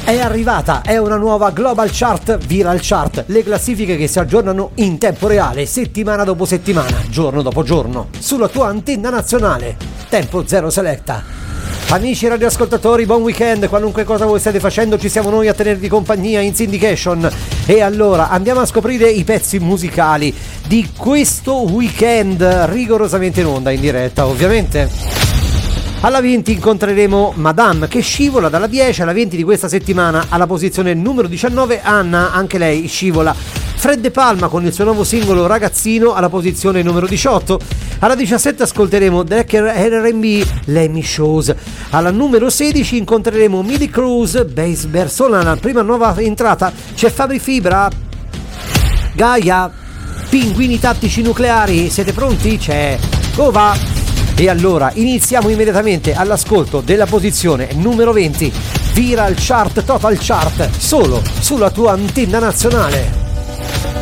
È arrivata, è una nuova Global Chart, Viral Chart, le classifiche che si aggiornano in tempo reale, settimana dopo settimana, giorno dopo giorno, sulla tua antenna nazionale. Tempo Zero Selecta. Amici radioascoltatori, buon weekend, qualunque cosa voi state facendo ci siamo noi a tenervi compagnia in syndication. E allora andiamo a scoprire i pezzi musicali di questo weekend, rigorosamente in onda, in diretta ovviamente. Alla 20 incontreremo Madame che scivola dalla 10 alla 20 di questa settimana alla posizione numero 19. Anna, anche lei scivola. Fred De Palma con il suo nuovo singolo Ragazzino alla posizione numero 18. Alla 17 ascolteremo Decker R&B Lemmy Shows. Alla numero 16 incontreremo Midi Cruz Bass Bersolana. Prima nuova entrata c'è Fabri Fibra, Gaia, Pinguini Tattici Nucleari. Siete pronti? C'è Gova. E allora iniziamo immediatamente all'ascolto della posizione numero 20, Viral Chart Total Chart, solo sulla tua antenna nazionale.